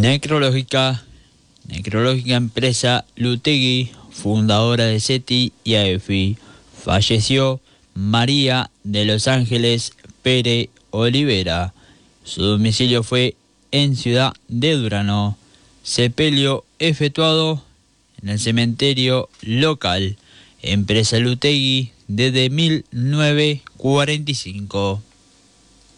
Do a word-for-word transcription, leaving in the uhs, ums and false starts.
Necrológica, necrológica empresa Lutegui, fundadora de SETI y A F I. Falleció María de Los Ángeles Pere Olivera. Su domicilio fue en Ciudad de Durano. Sepelio efectuado en el cementerio local. Empresa Lutegui desde mil novecientos cuarenta y cinco.